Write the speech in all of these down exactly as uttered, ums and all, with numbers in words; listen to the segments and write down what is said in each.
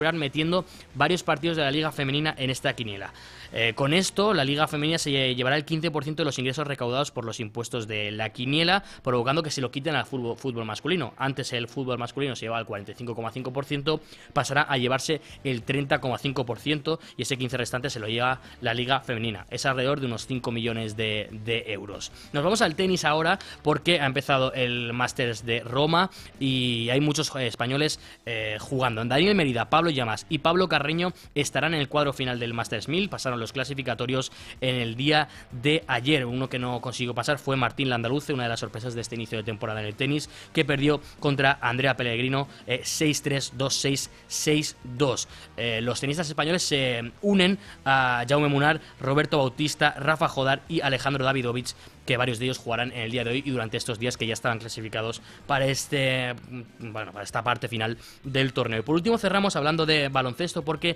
metiendo varios partidos de la Liga Femenina en esta quiniela. Eh, con esto, la Liga Femenina se llevará el quince por ciento de los ingresos recaudados por los impuestos de la quiniela, provocando que se lo quiten al fútbol, fútbol masculino. Antes el fútbol masculino se llevaba el cuarenta y cinco coma cinco por ciento, pasará a llevarse el treinta coma cinco por ciento y ese quince por ciento restante se lo lleva la Liga Femenina. Es alrededor de unos cinco millones de, de euros. Nos vamos al tenis ahora porque ha empezado el Masters de Roma y hay muchos españoles eh, jugando. Daniel Merida, Pablo Llamas y Pablo Carreño estarán en el cuadro final del Masters mil. Pasaron los clasificatorios en el día de ayer. Uno que no consiguió pasar fue Martín Landaluce, una de las sorpresas de este inicio de temporada en el tenis, que perdió contra Andrea Pellegrino eh, seis tres, dos seis, seis dos. Eh, los tenistas españoles se unen a Jaume Munar, Roberto Bautista, Rafa Jodar y Alejandro Davidovich, que varios de ellos jugarán en el día de hoy y durante estos días que ya estaban clasificados para este bueno, para esta parte final del torneo. Y por último cerramos hablando de baloncesto porque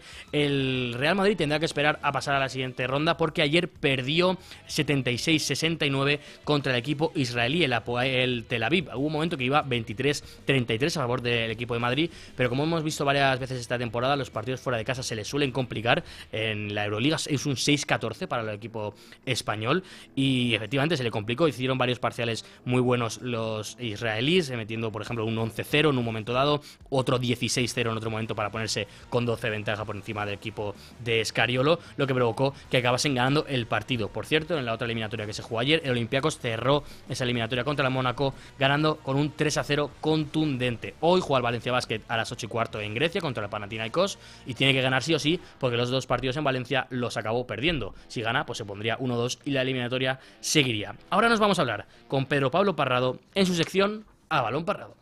el Real Madrid tendrá que esperar a pasar a la siguiente ronda porque ayer perdió setenta y seis sesenta y nueve contra el equipo israelí, el Hapoel Tel Aviv. Hubo un momento que iba veintitrés treinta y tres a favor del equipo de Madrid, pero como hemos visto varias veces esta temporada, los partidos fuera de casa se les suelen complicar. En la Euroliga es un seis catorce para el equipo español y efectivamente se le complicó. Hicieron varios parciales muy buenos los israelíes, metiendo por ejemplo un once cero en un momento dado, otro dieciséis cero en otro momento para ponerse con doce de ventaja por encima del equipo de Scariolo, lo que provocó que acabasen ganando el partido. Por cierto, en la otra eliminatoria que se jugó ayer, el Olympiacos cerró esa eliminatoria contra el Mónaco ganando con un tres a cero contundente. Hoy juega el Valencia Basket a las ocho y cuarto en Grecia contra el Panathinaikos y tiene que ganar sí o sí porque los dos partidos en Valencia los acabó perdiendo. Si gana, pues se pondría uno dos y la eliminatoria seguiría. Ahora nos vamos a hablar con Pedro Pablo Parrado en su sección A Balón Parrado.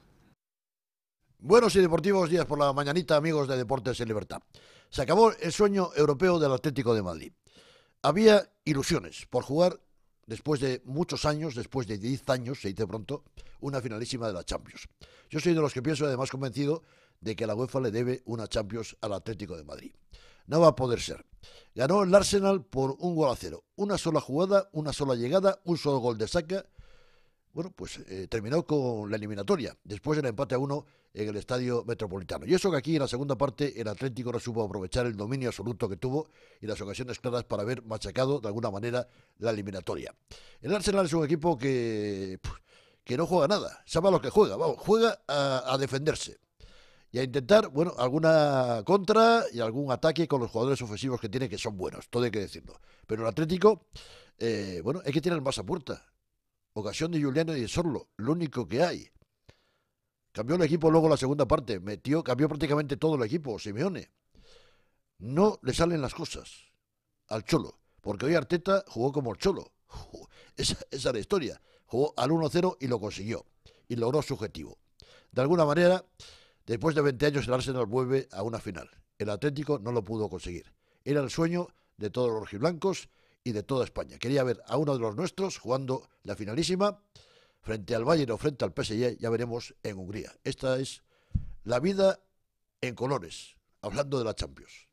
Buenos y deportivos días por la mañanita, amigos de Deportes en Libertad. Se acabó el sueño europeo del Atlético de Madrid. Había ilusiones por jugar, después de muchos años, después de diez años, se dice pronto, una finalísima de la Champions. Yo soy de los que pienso, además convencido, de que la UEFA le debe una Champions al Atlético de Madrid. No va a poder ser. Ganó el Arsenal por un gol a cero. Una sola jugada, una sola llegada, un solo gol de saca. Bueno, pues eh, terminó con la eliminatoria, después del empate a uno en el Estadio Metropolitano. Y eso que aquí en la segunda parte el Atlético no supo aprovechar el dominio absoluto que tuvo y las ocasiones claras para haber machacado de alguna manera la eliminatoria. El Arsenal es un equipo que, que no juega nada, sabe a lo que juega, vamos, juega a, a defenderse. Y a intentar, bueno, alguna contra y algún ataque con los jugadores ofensivos que tiene, que son buenos, todo hay que decirlo. Pero el Atlético, eh, bueno, hay que tirar más a puerta. Ocasión de Juliano y de Sorlo, lo único que hay. Cambió el equipo luego en la segunda parte, metió, cambió prácticamente todo el equipo, Simeone. No le salen las cosas al Cholo, porque hoy Arteta jugó como el Cholo. Esa, esa es la historia. Jugó al uno cero y lo consiguió. Y logró su objetivo. De alguna manera, después de veinte años el Arsenal vuelve a una final. El Atlético no lo pudo conseguir. Era el sueño de todos los rojiblancos y de toda España. Quería ver a uno de los nuestros jugando la finalísima frente al Bayern o frente al P S G, ya veremos en Hungría. Esta es la vida en colores, hablando de la Champions.